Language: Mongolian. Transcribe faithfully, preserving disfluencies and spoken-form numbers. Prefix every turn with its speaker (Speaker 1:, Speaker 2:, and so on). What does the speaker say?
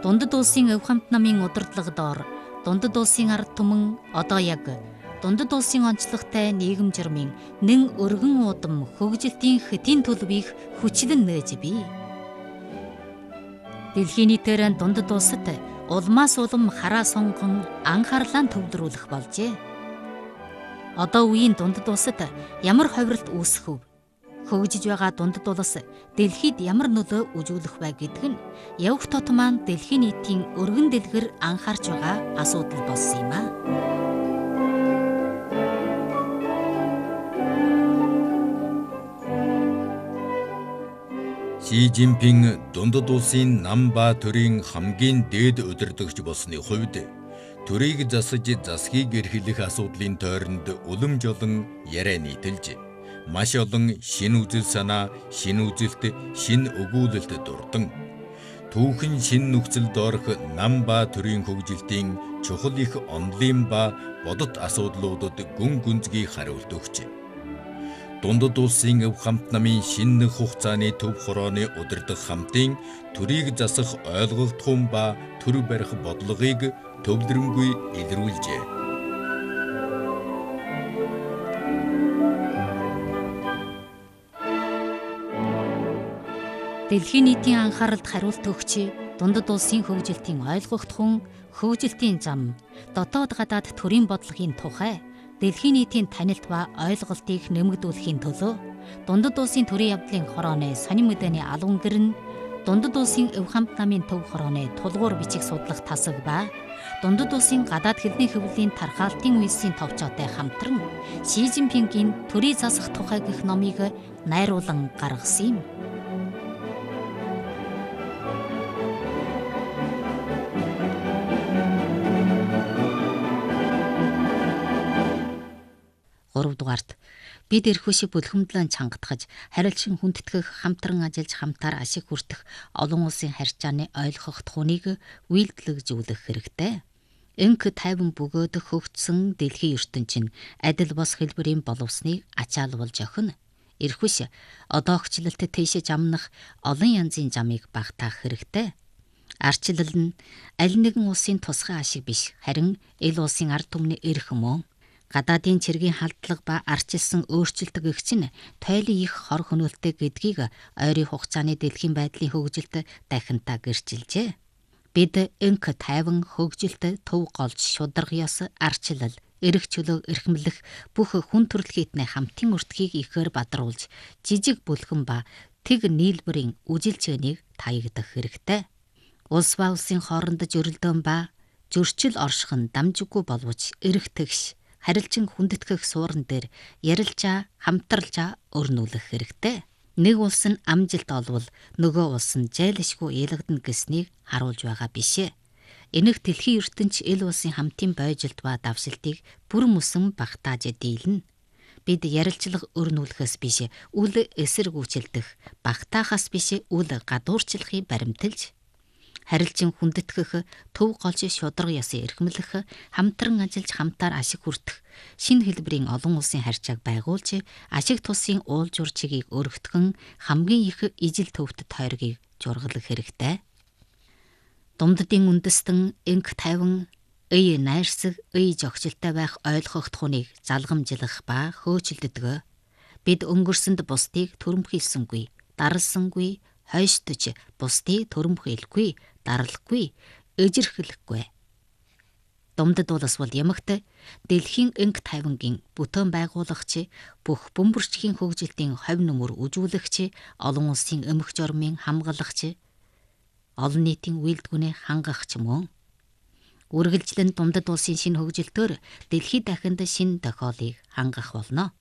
Speaker 1: Дундад улсын өв хамт намын удирдлага доор дундад улсын ард түмэн одоо яг дундад улсын онцлогтой нийгэм журмын нэн өргөн уудам хөгжилтийн хэдийн төлөвийг хүчлэн нээж бий. Дэлхийн нийтээр дундад улсад улмаас улам хараа сонгон анхаарлаа төвлөрүүлэх болжээ. Одоо үеийн дундад улсад ямар ховролт үүсэх вэ? Хөгжиж байгаа дундад улс дэлхийд ямар нөлөө үзүүлэх вэ гэдэг нь явх тот маань дэлхийн нийтийн өргөн дэлгэр анхаарч байгаа асуудал болсон юм аа.
Speaker 2: Ши Жинпин дундад улсын нам ба төрийн хамгийн дээд удирдагч болсны хувьд төрийг засаж засгийг эрхлэх асуудлын тойронд улам жолон яриа нийтэлж маш олон шинэ үзэл санаа, шинэ үзэлт, шинэ өгүүлэлт дурдан түүхэн шинэ нөхцөлд орох нам ба төрийн хөгжилтийн чухал их онолын ба бодит асуудлуудад гүн гүнзгий хариулт өгч дундад улсын өв хамт намын шинэ хугацааны төв хорооны удирдах хамтын төрийг засах ойлголтхон ба төр барих бодлогыг төвлөрөнгүй илрүүлжээ.
Speaker 1: Дэлхийн нийтийн анхааралд хариулт өгч дундад улсын хөгжилтийн ойлгогдхон хөгжилтийн зам дотоод гадаад төрийн бодлогын тухай дэлхийн нийтийн танилт ба ойлголтыг нэмэгдүүлэхийн төлөө дундад улсын төрийн явдлын хорооны сонин мэдээний албан гэр нь дундад улсын өв хамт намын төв хорооны тулгуур бичих судлах тасаг ба дундад улсын гадаад хэлний хөвлийн тархаалтын үйлсийн товчоотой хамтран Ши Жинпингийн төрийг засах тухай гэх номыг найруулан гаргасан юм. гуравдугаарт бид эрхүү шиг бүлхэмдлэн чангатгаж харилцан хүндэтгэх хамтран ажиллаж хамтаар ашиг хүртэх олон улсын харьцааны ойлгох тухныг үйлдэлжүүлэх хэрэгтэй. Энх тайван бөгөөд хөгжсөн дэлхийн ертөнцийн адил бос хэлбэрийн боловсныг ачаалуулж охино. Эрхүүш одоогчлалт тийшэж амнах олон янзын замыг багтаах хэрэгтэй. Арчлал нь аль нэгэн улсын тусгай ашиг биш, харин эл улсын ард түмний эрх мөн. Гадаадын цэргийн халдлага ба арчилсан өөрчлөлт гэгч нь тойлын их хор хөнөөлтэй гэдгийг ойрын хугацааны дэлхийн байдлын хөгжилд дахинтаа гэрчилжээ. Бид энх тайван хөгжилд төв голж шударга ёс арчлал, эрх чөлөө эрхэмлэх бүх хүн төрөлхийдний хамтын өртгийг ихээр бадруулж жижиг бүлхэн ба тэг нийлбэрийн үжилчээнийг таягдах хэрэгтэй. Улс ба улсын хооронд зөрөлдөөн ба зөрчил орших нь дамжиггүй боловч эрх тэгш харилцан хүндэтгэх суурин дээр ярилцаа, хамтарлаа өрнүүлэх хэрэгтэй. Нэг улс нь амжилт олвол нөгөө улс нь зайлшгүй ялгадна гэснийг харуулж байгаа биш ээ. Энэх дэлхийн ертөнц эл улсын хамтын бойжилт ба давшилтыг бүр мөсөн багтааж дийлнэ. Бид ярилцлага өрнүүлэхээс биш, үл эсэргүүцэлдэх, багтаахаас биш, үл гадуурчлахыг баримталж харилцан хүндэтгэх, төв голж шударга ёсыг эрхэмлэх, хамтран ажиллаж хамтаар ашиг хүртэх, шинэ хэлбэрийн олон улсын харьцааг байгуулж, ашиг тусын уул журчгийг өргөтгөн хамгийн их ижил төвд тойргийг жургалах хэрэгтэй. Дундадын үндэстэн энх тайван эй найрсаг, эй зохицолтой байх ойлгох тухныг залгамжлах ба хөөцөлддөг. Бид өнгөрсөнд бусдыг төрөмхийлсэнгүй, даралсангүй, хойштож бусдыг төрөмхийлэхгүй, даралхгүй, эжирхлэхгүй. Дундад улс бол ямагт дэлхийн энх тайвангийн бүтээн байгуулагч, бүх бөмбөрчгийн хөгжилтийн ховь нүмер үзүүлэгч, олон улсын эмх журмын хамгаалагч, олон нийтийн үйлдвэрийн хангагч мөн. Үргэлжлэн дундад улсын шинэ хөгжилтөөр дэлхийд дахинд шинэ тохиолыг хангах болно.